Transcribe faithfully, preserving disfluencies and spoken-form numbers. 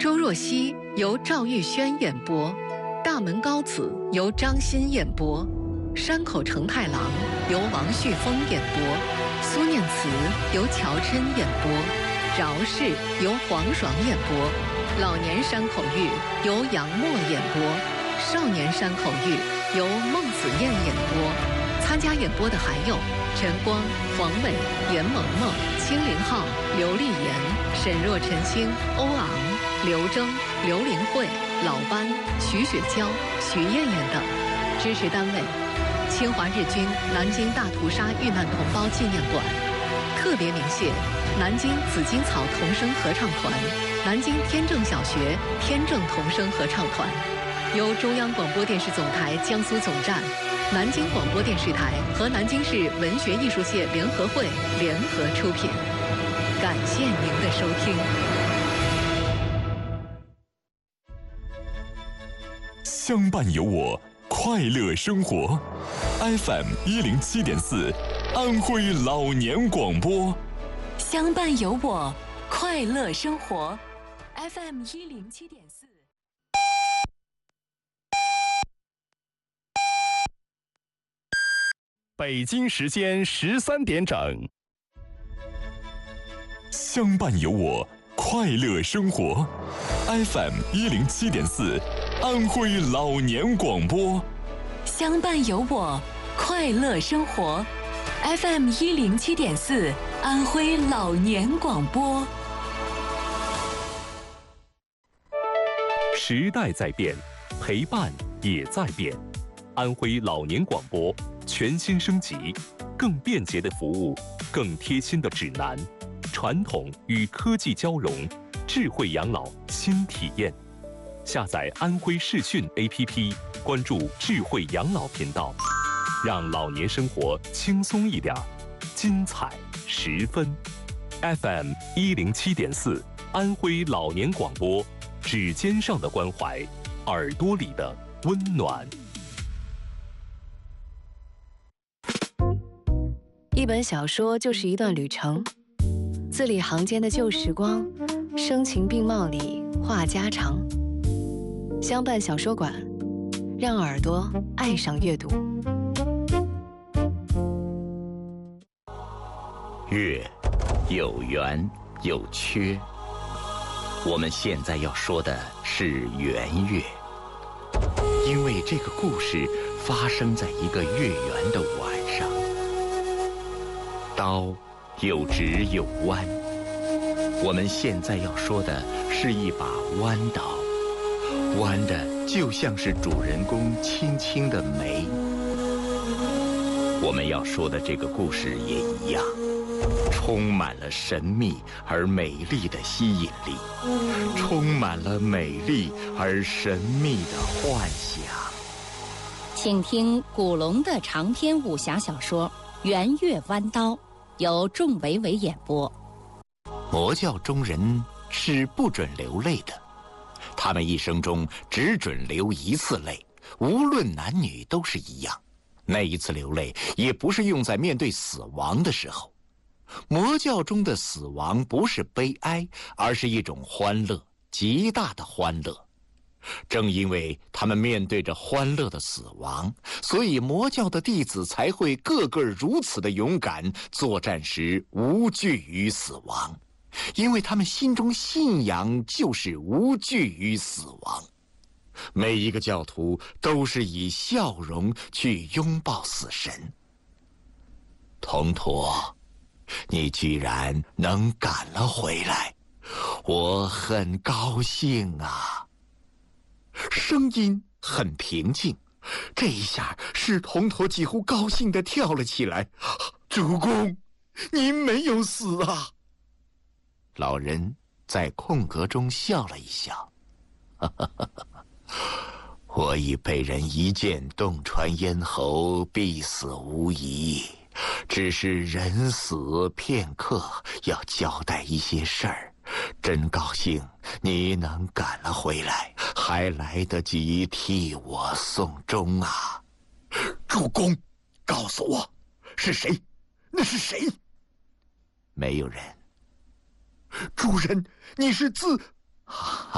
周若曦由赵玉轩演播，大门高子由张欣演播，山口承太郎由王旭峰演播，苏念慈由乔琛演播，饶氏由黄爽演播，老年山口玉由杨默演播，少年山口玉由孟子燕演播。参加演播的还有陈光、黄伟、严萌萌、青林浩、刘丽妍、沈若晨星、欧昂、刘铮、刘玲慧、老班、徐雪娇、徐艳艳等。支持单位：侵华日军南京大屠杀遇难同胞纪念馆。特别鸣谢南京紫荆草童声合唱团、南京天正小学天正童声合唱团，由中央广播电视总台江苏总站、南京广播电视台和南京市文学艺术界联合会联合出品。感谢您的收听。 相伴有我，快乐生活。F M 一零七点四，安徽老年广播。 相伴有我，快乐生活。F M 一零七点四。 北京时间十三点整。 相伴有我，快乐生活。F M 一零七点四，安徽老年广播。 相伴有我，快乐生活。F M 一零七点四，安徽老年广播。 时代在变，陪伴也在变。安徽老年广播全新升级，更便捷的服务，更贴心的指南，传统与科技交融，智慧养老新体验。下载安徽视讯 A P P， 关注智慧养老频道，让老年生活轻松一点，精彩十分。F M 一零七点四，安徽老年广播，指尖上的关怀，耳朵里的温暖。 一本小说就是一段旅程，字里行间的旧时光，声情并茂里话家常。相伴小说馆，让耳朵爱上阅读。 月有圆有缺，我们现在要说的是圆月，因为这个故事发生在一个月圆的晚上。刀有直有弯，我们现在要说的是一把弯刀，弯的就像是主人公轻轻的眉。我们要说的这个故事也一样，充满了神秘而美丽的吸引力，充满了美丽而神秘的幻想。 请听古龙的长篇武侠小说《圆月弯刀》，由仲维维演播。 魔教中人是不准流泪的，他们一生中只准流一次泪，无论男女都是一样。那一次流泪也不是用在面对死亡的时候。魔教中的死亡不是悲哀，而是一种欢乐，极大的欢乐。正因为他们面对着欢乐的死亡，所以魔教的弟子才会个个如此的勇敢，作战时无惧于死亡，因为他们心中信仰就是无惧于死亡。每一个教徒都是以笑容去拥抱死神。童陀，你居然能赶了回来，我很高兴啊。声音很平静，这一下使童陀几乎高兴地跳了起来。主公，您没有死啊！老人在空格中笑了一笑，我已被人一剑洞穿咽喉，必死无疑。只是人死片刻，要交代一些事儿。真高兴你能赶了回来，还来得及替我送终啊！主公，告诉我，是谁？那是谁？没有人。主人，你是自……